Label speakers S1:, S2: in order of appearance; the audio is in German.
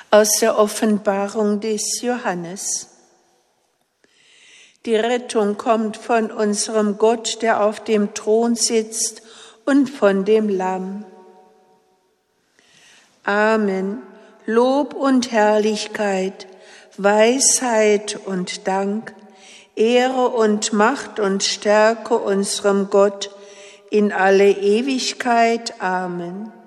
S1: Aus der Offenbarung des Johannes. Die Rettung kommt von unserem Gott, der auf dem Thron sitzt, und von dem Lamm. Amen. Lob und Herrlichkeit, Weisheit und Dank, Ehre und Macht und Stärke unserem Gott in alle Ewigkeit. Amen.